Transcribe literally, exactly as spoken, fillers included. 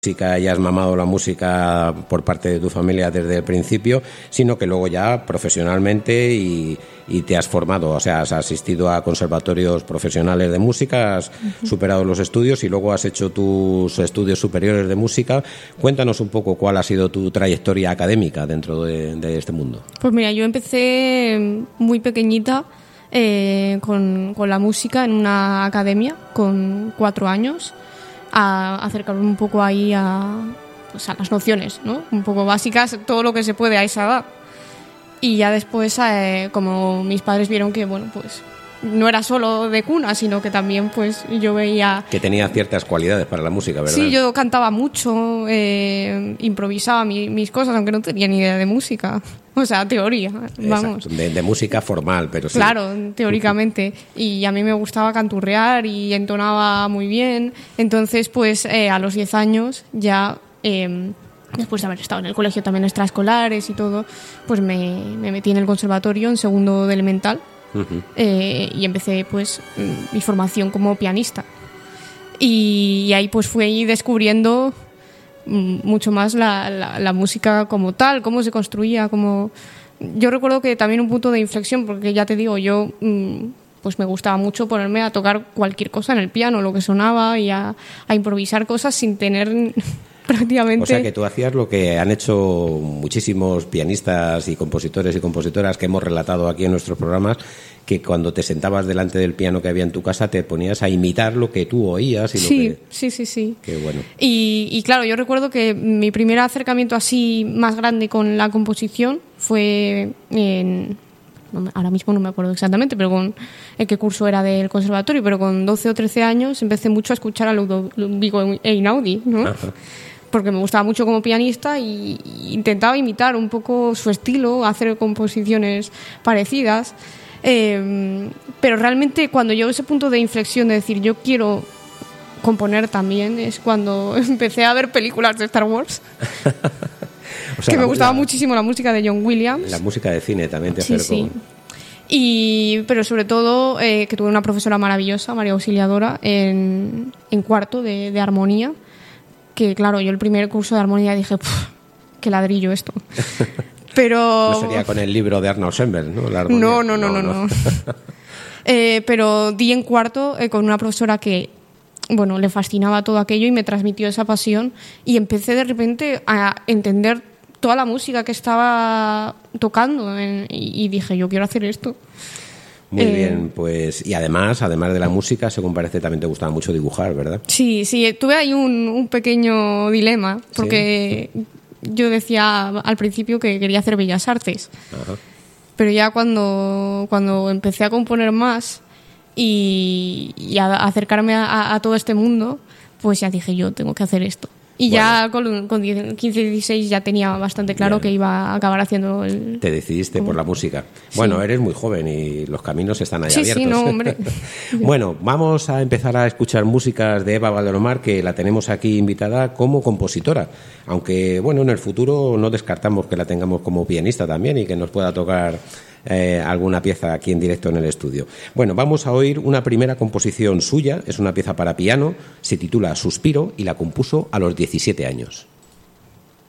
música y has mamado la música por parte de tu familia desde el principio, sino que luego ya profesionalmente y, y te has formado, o sea, has asistido a conservatorios profesionales de música, has uh-huh. superado los estudios y luego has hecho tus estudios superiores de música. Cuéntanos un poco cuál ha sido tu trayectoria académica dentro de, de este mundo. Pues mira, yo empecé muy pequeñita eh, con, con la música en una academia con cuatro años. A acercarme un poco ahí a, pues a las nociones, ¿no? Un poco básicas, todo lo que se puede a esa edad. Y ya después, eh, como mis padres vieron que, bueno, pues no era solo de cuna, sino que también pues yo veía... Que tenía ciertas cualidades para la música, ¿verdad? Sí, yo cantaba mucho, eh, improvisaba mi, mis cosas, aunque no tenía ni idea de música. O sea, teoría, vamos. De, de música formal, pero sí. Claro, teóricamente. Y a mí me gustaba canturrear y entonaba muy bien. Entonces, pues eh, a los diez años ya... Eh, después de haber estado en el colegio también extraescolares y todo, pues me, me metí en el conservatorio en segundo de elemental. Uh-huh. eh, y empecé pues mi formación como pianista y, y ahí pues fui descubriendo mucho más la, la, la música como tal, cómo se construía, cómo... Yo recuerdo que también un punto de inflexión, porque ya te digo, yo pues me gustaba mucho ponerme a tocar cualquier cosa en el piano, lo que sonaba, y a, a improvisar cosas sin tener... prácticamente. O sea que tú hacías lo que han hecho muchísimos pianistas y compositores y compositoras que hemos relatado aquí en nuestros programas, que cuando te sentabas delante del piano que había en tu casa te ponías a imitar lo que tú oías. Y sí, lo que... sí, sí, sí. Qué bueno. Y, y claro, yo recuerdo que mi primer acercamiento así más grande con la composición fue en... ahora mismo no me acuerdo exactamente, pero con en qué curso era del conservatorio, pero con doce o trece años empecé mucho a escuchar a Ludovico Einaudi, ¿no? Ajá. Porque me gustaba mucho como pianista y intentaba imitar un poco su estilo, hacer composiciones parecidas. Eh, pero realmente cuando llegó ese punto de inflexión de decir yo quiero componer también, es cuando empecé a ver películas de Star Wars. O sea, que me gustaba la, muchísimo la música de John Williams. La música de cine también te sí, acercó. Sí. Y, pero sobre todo eh, que tuve una profesora maravillosa, María Auxiliadora, en, en cuarto de, de armonía. Que claro, yo el primer curso de armonía dije, qué ladrillo esto. Pero... No sería con el libro de Arnold Schoenberg, ¿no? La armonía. No, no, no, no. no, no. eh, pero di en cuarto eh, con una profesora que, bueno, le fascinaba todo aquello y me transmitió esa pasión y empecé de repente a entender toda la música que estaba tocando en, y, y dije, yo quiero hacer esto. Muy eh, bien, pues y además, además de la música, según parece, también te gustaba mucho dibujar, ¿verdad? Sí, sí, tuve ahí un, un pequeño dilema, porque ¿sí? Yo decía al principio que quería hacer Bellas Artes, ajá. Pero ya cuando, cuando empecé a componer más y, y a acercarme a, a todo este mundo, pues ya dije yo, tengo que hacer esto. Y bueno, ya con, con quince, dieciséis ya tenía bastante claro bien. Que iba a acabar haciendo el... Te decidiste como... por la música. Bueno, sí. Eres muy joven y los caminos están ahí sí, abiertos. Sí, no, hombre. Bueno, vamos a empezar a escuchar músicas de Eva Valdelomar, que la tenemos aquí invitada como compositora. Aunque, bueno, en el futuro no descartamos que la tengamos como pianista también y que nos pueda tocar... Eh, alguna pieza aquí en directo en el estudio. Bueno, vamos a oír una primera composición suya, es una pieza para piano, se titula Suspiro y la compuso a los diecisiete años.